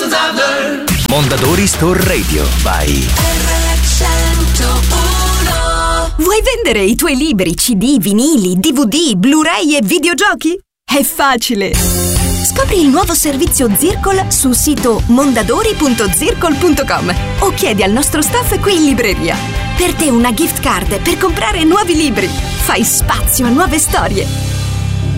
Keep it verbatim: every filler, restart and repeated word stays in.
lessons I've learned. Mondadori Store Radio by R centouno. Vuoi vendere i tuoi libri, C D, vinili, D V D, Blu-ray e videogiochi? È facile! Scopri il nuovo servizio Zircol sul sito mondadori punto zircol punto com o chiedi al nostro staff qui in libreria. Per te una gift card per comprare nuovi libri. Fai spazio a nuove storie.